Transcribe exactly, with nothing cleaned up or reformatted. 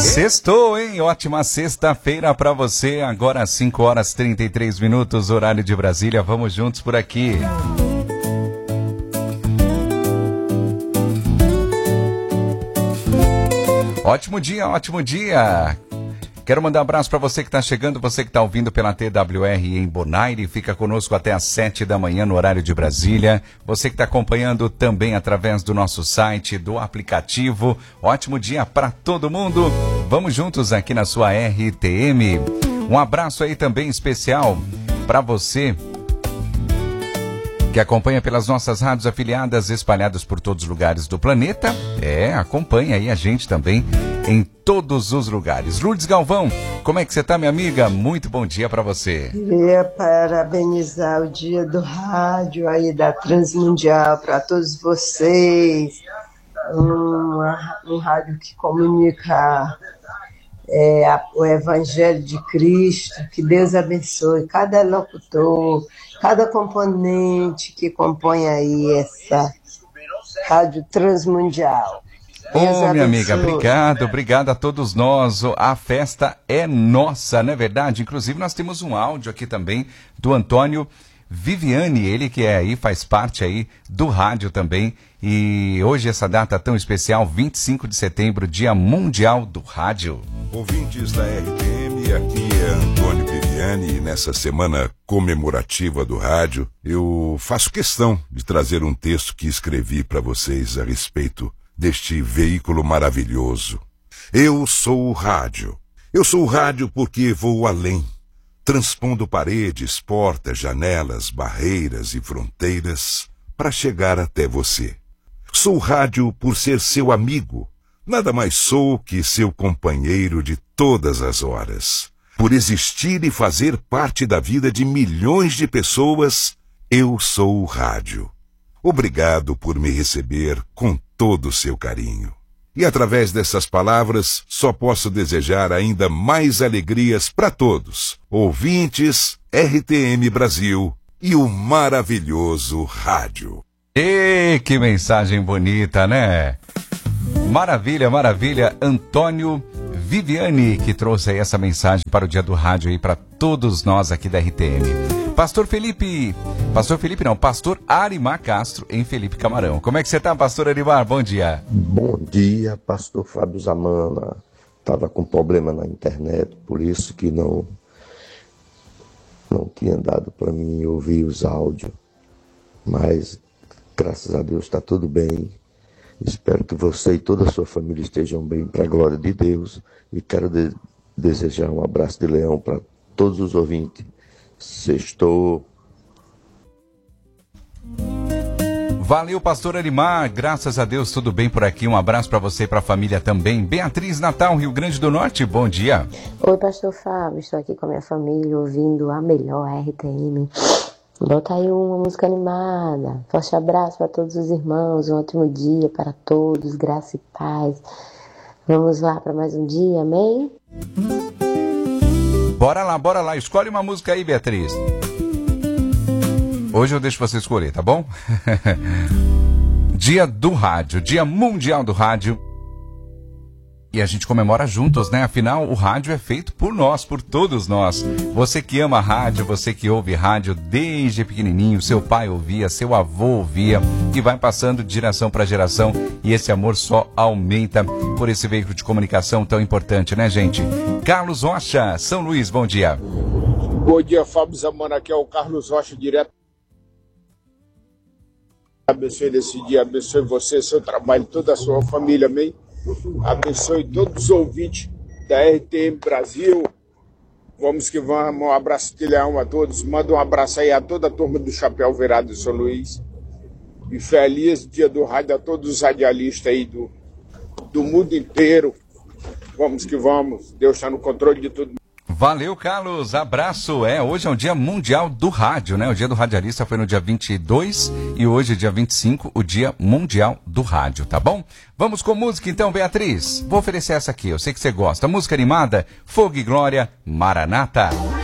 Sextou, hein? Ótima sexta-feira pra você. Agora cinco horas e trinta e três minutos, horário de Brasília. Vamos juntos por aqui. Ótimo dia, ótimo dia. Quero mandar um abraço para você que está chegando, você que está ouvindo pela T W R em Bonaire, fica conosco até às sete da manhã no horário de Brasília. Você que está acompanhando também através do nosso site, do aplicativo. Ótimo dia para todo mundo. Vamos juntos aqui na sua R T M. Um abraço aí também especial para você que acompanha pelas nossas rádios afiliadas espalhadas por todos os lugares do planeta. É, acompanha aí a gente também em todos os lugares. Lourdes Galvão, como é que você tá, minha amiga? Muito bom dia para você. Queria parabenizar o dia do rádio aí da Transmundial para todos vocês. Um, um rádio que comunica é, a, o Evangelho de Cristo. Que Deus abençoe cada locutor, cada componente que compõe aí essa Rádio Transmundial. Ô, oh, minha amiga, obrigado, obrigado a todos nós. A festa é nossa, não é verdade? Inclusive, nós temos um áudio aqui também do Antônio Viviani, ele que é aí, faz parte aí do rádio também. E hoje essa data tão especial, vinte e cinco de setembro, Dia Mundial do Rádio. Ouvintes da R T M, aqui é Antônio Viviani. E nessa semana comemorativa do rádio, eu faço questão de trazer um texto que escrevi para vocês a respeito deste veículo maravilhoso. Eu sou o rádio. Eu sou o rádio porque vou além, transpondo paredes, portas, janelas, barreiras e fronteiras para chegar até você. Sou o rádio por ser seu amigo. Nada mais sou que seu companheiro de todas as horas. Por existir e fazer parte da vida de milhões de pessoas, eu sou o rádio. Obrigado por me receber com todo o seu carinho. E através dessas palavras, só posso desejar ainda mais alegrias para todos, ouvintes, R T M Brasil e o maravilhoso rádio. E que mensagem bonita, né? Maravilha, maravilha. Antônio Viviani, que trouxe aí essa mensagem para o Dia do Rádio aí para todos nós aqui da R T M. Pastor Felipe, Pastor Felipe não, Pastor Arimar Castro, em Felipe Camarão. Como é que você tá, Pastor Arimar? Bom dia. Bom dia, Pastor Fábio Zamana. Estava com problema na internet, por isso que não, não tinha dado para mim ouvir os áudios. Mas, graças a Deus, está tudo bem. Espero que você e toda a sua família estejam bem, para a glória de Deus. E quero de- desejar um abraço de leão para todos os ouvintes. Sextou. Valeu, Pastor Arimar, graças a Deus tudo bem por aqui, um abraço para você e para a família também. Beatriz Natal, Rio Grande do Norte, bom dia. Oi, Pastor Fábio, estou aqui com a minha família ouvindo a melhor R T M. Bota aí uma música animada. Forte abraço para todos os irmãos, um ótimo dia para todos, graça e paz. Vamos lá para mais um dia, amém? Bora lá, bora lá, escolhe uma música aí, Beatriz. Hoje eu deixo você escolher, tá bom? Dia do Rádio, Dia Mundial do Rádio. E a gente comemora juntos, né? Afinal, o rádio é feito por nós, por todos nós. Você que ama rádio, você que ouve rádio desde pequenininho, seu pai ouvia, seu avô ouvia, e vai passando de geração para geração, e esse amor só aumenta por esse veículo de comunicação tão importante, né, gente? Carlos Rocha, São Luís, bom dia. Bom dia, Fábio Zamana, aqui é o Carlos Rocha, direto. Abençoe nesse dia, abençoe você, seu trabalho, toda a sua família, amém? Abençoe todos os ouvintes da R T M Brasil. Vamos que vamos, um abraço de leão a todos. Manda um abraço aí a toda a turma do Chapéu Virado de São Luís. E feliz dia do rádio a todos os radialistas aí do, do mundo inteiro. Vamos que vamos, Deus está no controle de tudo. Valeu, Carlos, abraço. É, hoje é o Dia Mundial do Rádio, né? O Dia do Radialista foi no dia vinte e dois e hoje, dia vinte e cinco, o Dia Mundial do Rádio, tá bom? Vamos com música então, Beatriz. Vou oferecer essa aqui, eu sei que você gosta. Música animada, Fogo e Glória, Maranata.